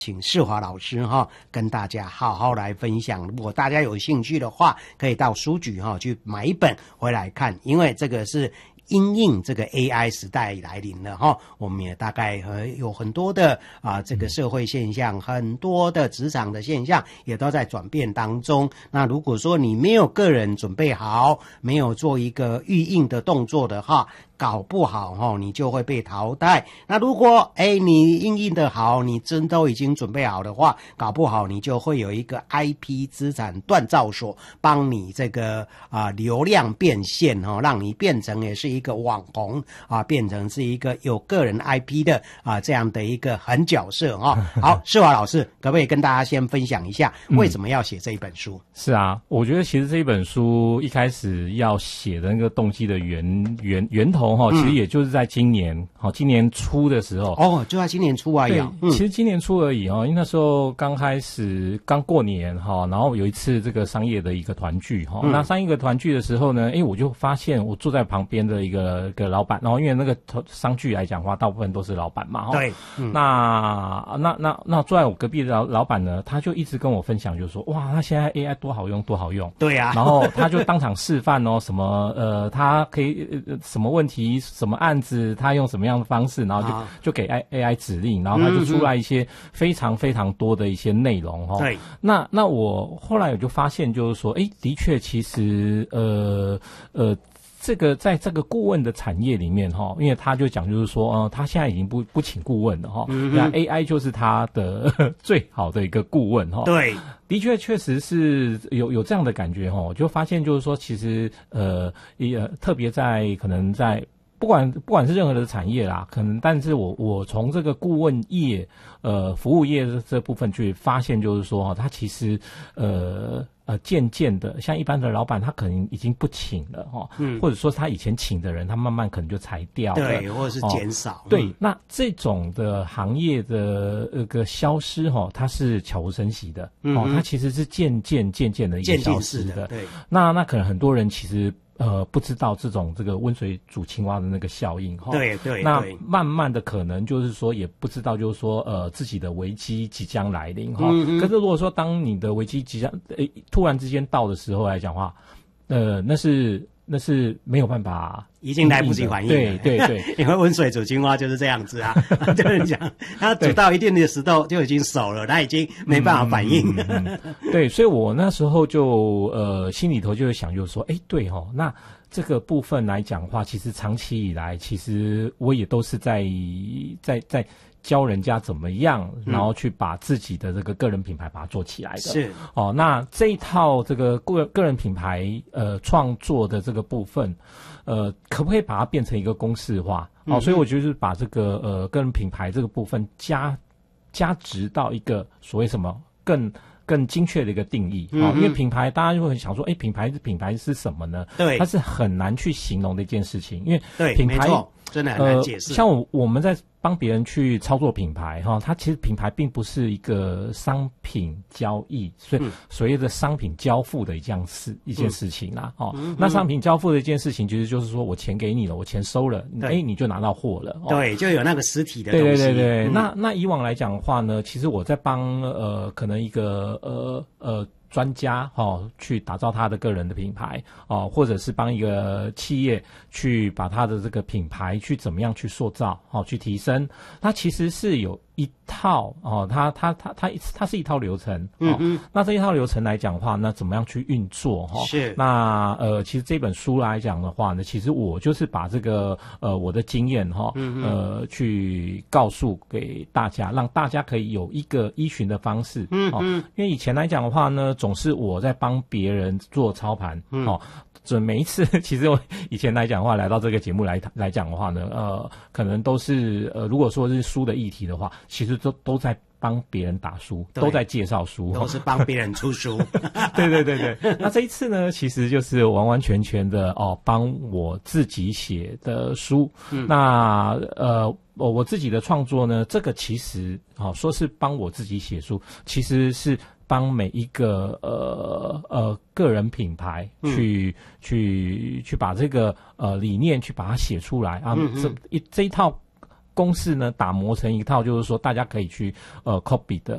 请世华老师跟大家好好来分享。如果大家有兴趣的话，可以到书局去买一本回来看，因为这个是因应这个 AI 时代来临了我们也大概有很多的这个社会现象，很多的职场的现象也都在转变当中。那如果说你没有个人准备好，没有做一个预应的动作的话，搞不好你就会被淘汰。那如果你因应的好，你真都已经准备好的话，搞不好你就会有一个 IP 资产锻造所帮你这个流量变现让你变成也是一个网红变成是一个有个人 IP 的这样的一个狠角色好，世华老师可不可以跟大家先分享一下为什么要写这一本书？ 是啊，我觉得其实这一本书一开始要写的那个动机的源头其实也就是在今年初的时候就在今年初而已其实今年初而已因为那时候刚过年然后有一次这个商业的一个团聚那商业的团聚的时候呢我就发现我坐在旁边的一个老板，然后因为那个商聚来讲的话大部分都是老板嘛对那坐在我隔壁的老板呢，他就一直跟我分享，就是说哇，他现在 AI 多好用多好用。 对啊， 然后他就当场示范什么他可以什么问题什么案子他用什么样的方式，然后就给 AI 指令，然后他就出来一些非常非常多的一些内容对， 那我后来我就发现就是说的确其实这个在这个顾问的产业里面因为他就讲就是说他现在已经不请顾问了那 AI 就是他的最好的一个顾问对， 的确确实是有这样的感觉我就发现就是说其实特别在可能在不管是任何的产业啦，可能但是我从这个顾问业服务业这部分去发现就是说他其实渐渐的像一般的老板他可能已经不请了或者说他以前请的人他慢慢可能就裁掉了， 对，或者是减少对，那这种的行业的消失它是悄无声息的它其实是渐渐的一个消失的， 对， 那可能很多人其实不知道这个温水煮青蛙的那个效应对对， 那慢慢的可能就是说也不知道就是说自己的危机即将来临可是如果说当你的危机即将突然之间到的时候来讲话那是没有办法， 已经来不及反应了。 对， 因为温水煮青蛙就是这样子就是讲它煮到一定的时候就已经熟了，它已经没办法反应对，所以我那时候就心里头就会想就是说对那这个部分来讲的话，其实长期以来其实我也都是在教人家怎么样然后去把自己的这个个人品牌把它做起来的。 是那这一套这个个人品牌创作的这个部分可不可以把它变成一个公式化所以我就是把这个个人品牌这个部分加值到一个所谓什么更精确的一个定义因为品牌大家就会想说品牌是什么呢？ 对， 它是很难去形容的一件事情，因为对品牌真的很难解释。 像我们在帮别人去操作品牌它其实品牌并不是一个商品交易，所以所谓的商品交付的一件事情啦那商品交付的一件事情其实就是说我钱给你了，我钱收了你就拿到货了对，就有那个实体的东西。 对那以往来讲的话呢，其实我在帮可能一个专家去打造他的个人的品牌或者是帮一个企业去把他的这个品牌去怎么样去塑造去提升，它其实是有一套它是一套流程那这一套流程来讲的话，那怎么样去运作是那其实这本书来讲的话呢，其实我就是把这个我的经验去告诉给大家，让大家可以有一个依循的方式因为以前来讲的话呢，总是我在帮别人做操盘准每一次其实我以前来讲的话，来到这个节目来讲的话呢可能都是如果说是书的议题的话，其实都在帮别人打书，都在介绍书， 都是帮别人出书对那这一次呢其实就是完完全全的帮我自己写的书那我自己的创作呢，这个其实说是帮我自己写书，其实是帮每一个个人品牌去把这个理念去把它写出来这一套公式呢打磨成一套，就是说大家可以去copy 的